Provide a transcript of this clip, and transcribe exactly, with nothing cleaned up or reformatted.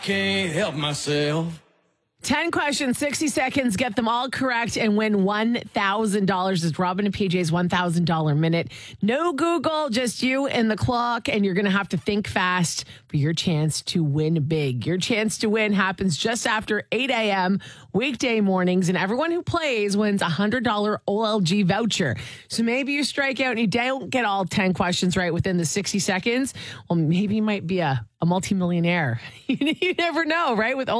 Can't help myself. ten questions, sixty seconds, get them all correct and win one thousand dollars. Is Robin and P J's one thousand dollars minute. No Google, just you and the clock, and you're going to have to think fast for your chance to win big. Your chance to win happens just after eight a.m. weekday mornings, and everyone who plays wins a one hundred dollars O L G voucher. So maybe you strike out and you don't get all ten questions right within the sixty seconds. Well, maybe you might be a, a multimillionaire. You never know, right? With